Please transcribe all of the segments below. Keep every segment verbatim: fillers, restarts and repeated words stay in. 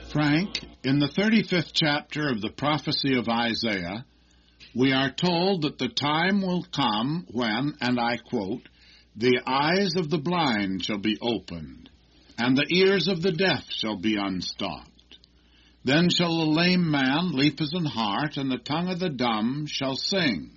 Frank, in the thirty-fifth chapter of the prophecy of Isaiah, we are told that the time will come when, and I quote, "The eyes of the blind shall be opened, and the ears of the deaf shall be unstopped. Then shall the lame man leap as an hart, and the tongue of the dumb shall sing."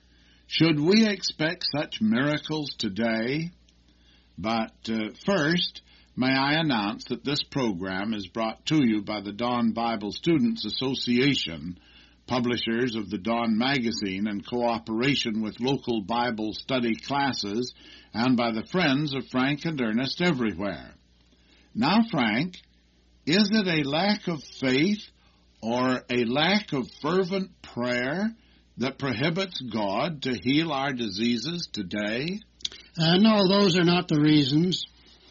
Should we expect such miracles today? But uh, first, may I announce that this program is brought to you by the Dawn Bible Students Association, publishers of the Dawn magazine, in cooperation with local Bible study classes, and by the friends of Frank and Ernest everywhere. Now, Frank, is it a lack of faith or a lack of fervent prayer that prohibits God to heal our diseases today? Uh, no, those are not the reasons.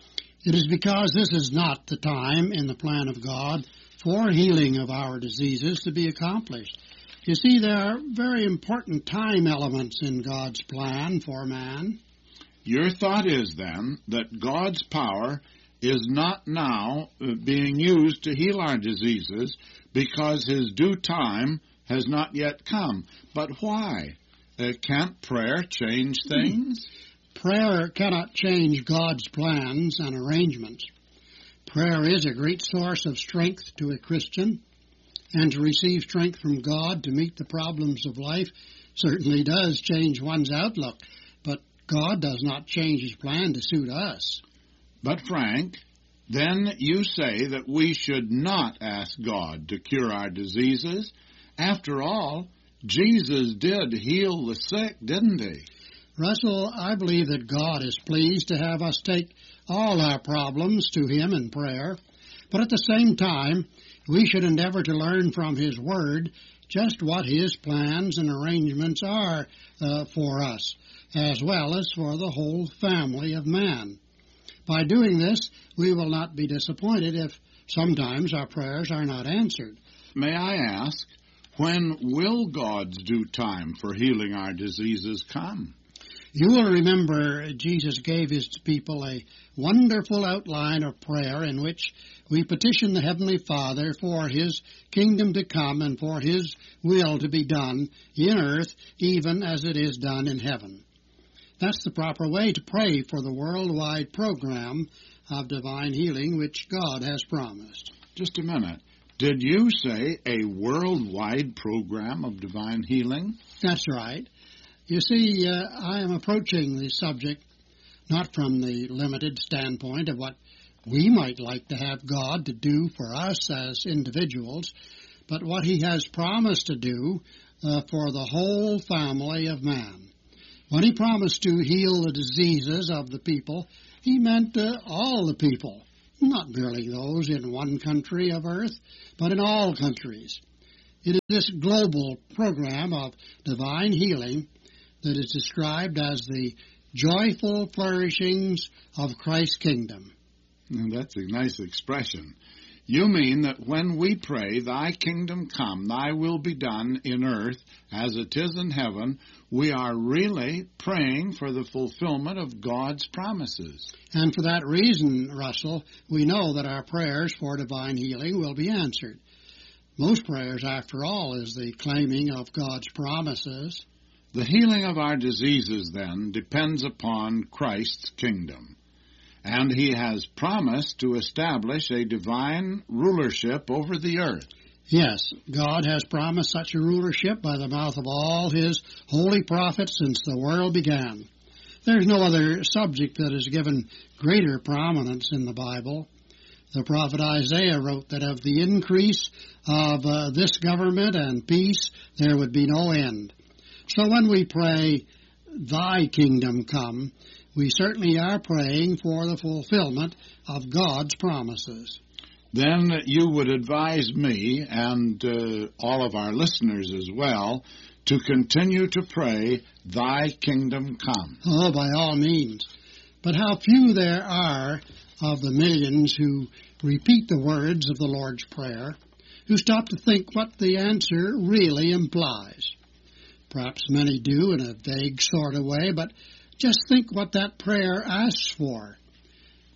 It is because this is not the time in the plan of God for healing of our diseases to be accomplished. You see, there are very important time elements in God's plan for man. Your thought is, then, that God's power is not now being used to heal our diseases because His due time has not yet come. But why? Uh, can't prayer change things? Prayer cannot change God's plans and arrangements. Prayer is a great source of strength to a Christian, and to receive strength from God to meet the problems of life certainly does change one's outlook, but God does not change His plan to suit us. But, Frank, then you say that we should not ask God to cure our diseases. After all, Jesus did heal the sick, didn't He? Russell, I believe that God is pleased to have us take all our problems to Him in prayer, but at the same time, we should endeavor to learn from His Word just what His plans and arrangements are uh, for us, as well as for the whole family of man. By doing this, we will not be disappointed if sometimes our prayers are not answered. May I ask, when will God's due time for healing our diseases come? You will remember Jesus gave His people a wonderful outline of prayer in which we petition the Heavenly Father for His kingdom to come and for His will to be done in earth even as it is done in heaven. That's the proper way to pray for the worldwide program of divine healing which God has promised. Just a minute. Did you say a worldwide program of divine healing? That's right. You see, uh, I am approaching the subject not from the limited standpoint of what we might like to have God to do for us as individuals, but what He has promised to do uh, for the whole family of man. When He promised to heal the diseases of the people, He meant uh, all the people, not merely those in one country of earth, but in all countries. It is this global program of divine healing that is described as the joyful flourishings of Christ's kingdom. Now, that's a nice expression. You mean that when we pray, "Thy kingdom come, Thy will be done in earth as it is in heaven," we are really praying for the fulfillment of God's promises. And for that reason, Russell, we know that our prayers for divine healing will be answered. Most prayers, after all, is the claiming of God's promises. The healing of our diseases, then, depends upon Christ's kingdom. And He has promised to establish a divine rulership over the earth. Yes, God has promised such a rulership by the mouth of all His holy prophets since the world began. There's no other subject that is given greater prominence in the Bible. The prophet Isaiah wrote that of the increase of uh, this government and peace there would be no end. So when we pray, "Thy kingdom come," we certainly are praying for the fulfillment of God's promises. Then you would advise me, and uh, all of our listeners as well, to continue to pray, "Thy kingdom come." Oh, by all means. But how few there are of the millions who repeat the words of the Lord's Prayer, who stop to think what the answer really implies. Perhaps many do in a vague sort of way, but just think what that prayer asks for.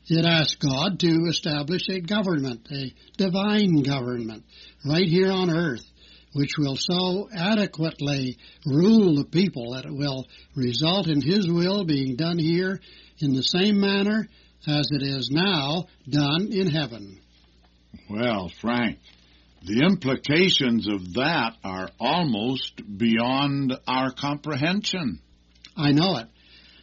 It asks God to establish a government, a divine government, right here on earth, which will so adequately rule the people that it will result in His will being done here in the same manner as it is now done in heaven. Well, Frank, the implications of that are almost beyond our comprehension. I know it.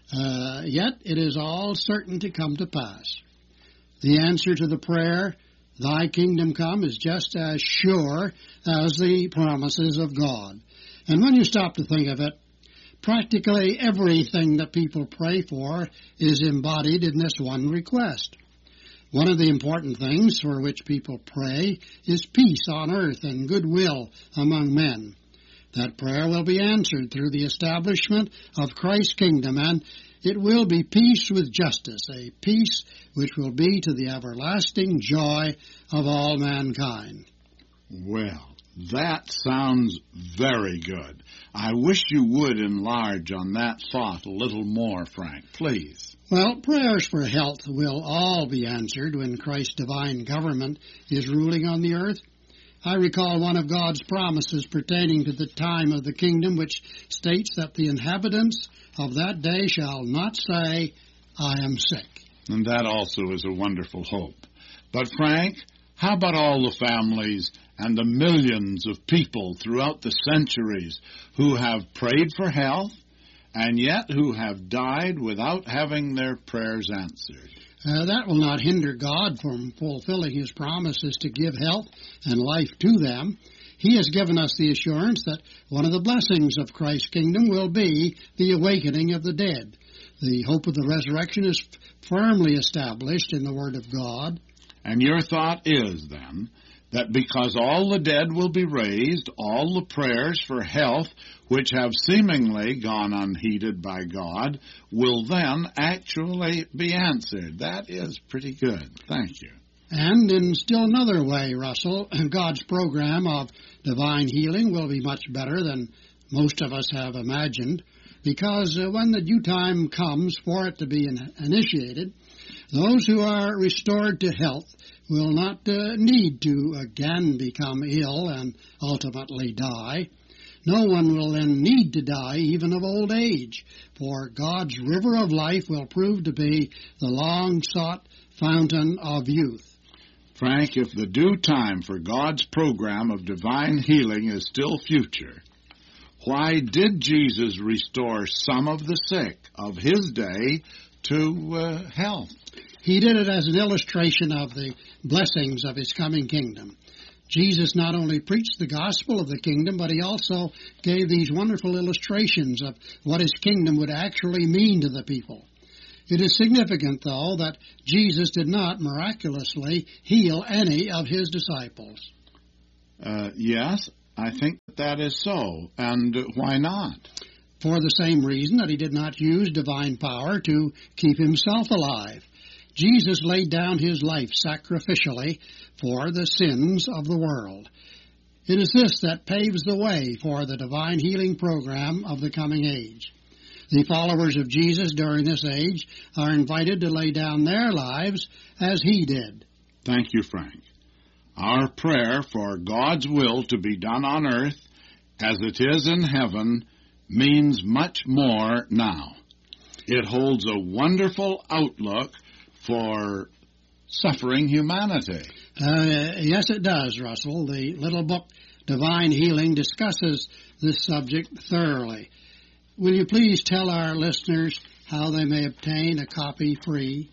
Uh, yet it is all certain to come to pass. The answer to the prayer, Thy kingdom come, is just as sure as the promises of God. And when you stop to think of it, practically everything that people pray for is embodied in this one request. One of the important things for which people pray is peace on earth and goodwill among men. That prayer will be answered through the establishment of Christ's kingdom, and it will be peace with justice, a peace which will be to the everlasting joy of all mankind. Well, that sounds very good. I wish you would enlarge on that thought a little more, Frank, please. Well, prayers for health will all be answered when Christ's divine government is ruling on the earth. I recall one of God's promises pertaining to the time of the kingdom, which states that the inhabitants of that day shall not say, I am sick. And that also is a wonderful hope. But, Frank, how about all the families and the millions of people throughout the centuries who have prayed for health and yet who have died without having their prayers answered? Uh, that will not hinder God from fulfilling His promises to give health and life to them. He has given us the assurance that one of the blessings of Christ's kingdom will be the awakening of the dead. The hope of the resurrection is firmly established in the Word of God. And your thought is, then, that because all the dead will be raised, all the prayers for health which have seemingly gone unheeded by God will then actually be answered. That is pretty good. Thank you. And in still another way, Russell, God's program of divine healing will be much better than most of us have imagined, because uh, when the due time comes for it to be in- initiated, those who are restored to health will not uh, need to again become ill and ultimately die. No one will then need to die even of old age, for God's river of life will prove to be the long-sought fountain of youth. Frank, if the due time for God's program of divine healing is still future, why did Jesus restore some of the sick of His day to uh, health? He did it as an illustration of the blessings of His coming kingdom. Jesus not only preached the gospel of the kingdom, but He also gave these wonderful illustrations of what His kingdom would actually mean to the people. It is significant, though, that Jesus did not miraculously heal any of His disciples. Uh, yes, I think that is so. And why not? For the same reason that He did not use divine power to keep Himself alive. Jesus laid down His life sacrificially for the sins of the world. It is this that paves the way for the divine healing program of the coming age. The followers of Jesus during this age are invited to lay down their lives as He did. Thank you, Frank. Our prayer for God's will to be done on earth as it is in heaven means much more now. It holds a wonderful outlook for suffering humanity. Uh, yes, it does, Russell. The little book, Divine Healing, discusses this subject thoroughly. Will you please tell our listeners how they may obtain a copy free?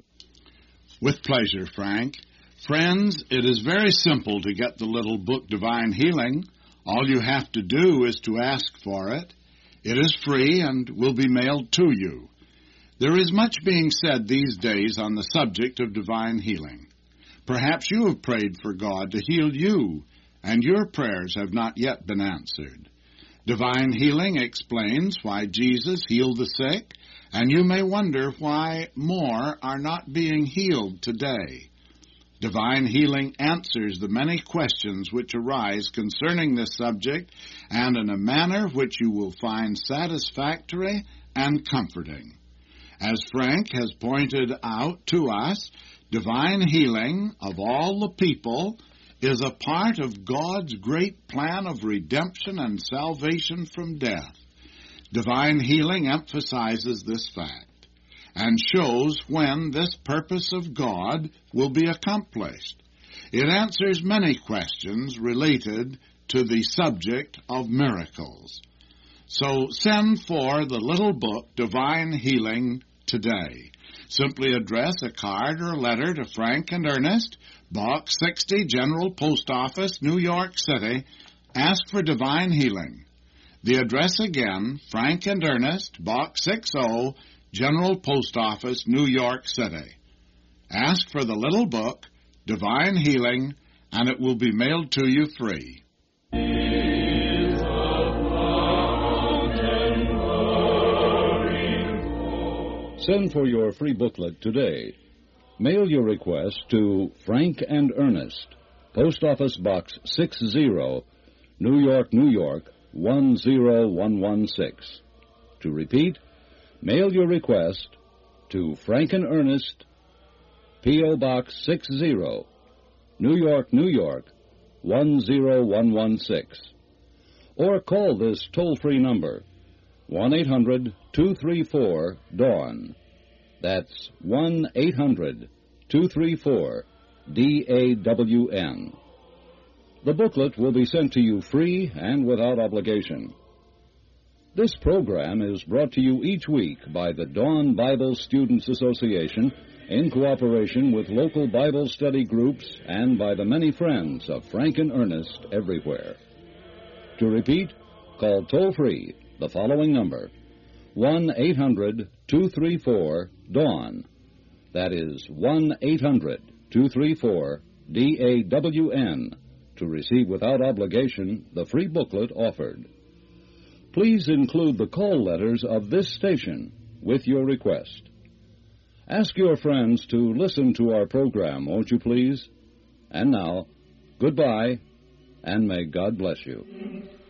With pleasure, Frank. Friends, it is very simple to get the little book, Divine Healing. All you have to do is to ask for it. It is free and will be mailed to you. There is much being said these days on the subject of divine healing. Perhaps you have prayed for God to heal you, and your prayers have not yet been answered. Divine healing explains why Jesus healed the sick, and you may wonder why more are not being healed today. Divine healing answers the many questions which arise concerning this subject, and in a manner which you will find satisfactory and comforting. As Frank has pointed out to us, divine healing of all the people is a part of God's great plan of redemption and salvation from death. Divine healing emphasizes this fact and shows when this purpose of God will be accomplished. It answers many questions related to the subject of miracles. So send for the little book, Divine Healing, today. Simply address a card or a letter to Frank and Ernest, Box sixty, General Post Office, New York City. Ask for Divine Healing. The address again, Frank and Ernest, Box sixty, General Post Office, New York City. Ask for the little book, Divine Healing, and it will be mailed to you free. Send for your free booklet today. Mail your request to Frank and Ernest, Post Office Box sixty, New York, New York, one zero one one six. To repeat, mail your request to Frank and Ernest, P O. Box sixty, New York, New York, one zero one one six. Or call this toll-free number, one eight hundred two three four DAWN. That's one eight hundred two three four D A W N. The booklet will be sent to you free and without obligation. This program is brought to you each week by the Dawn Bible Students Association in cooperation with local Bible study groups and by the many friends of Frank and Ernest everywhere. To repeat, call toll-free the following number, one eight hundred two three four DAWN. That is one eight hundred two three four D A W N to receive without obligation the free booklet offered. Please include the call letters of this station with your request. Ask your friends to listen to our program, won't you please? And now, goodbye, and may God bless you.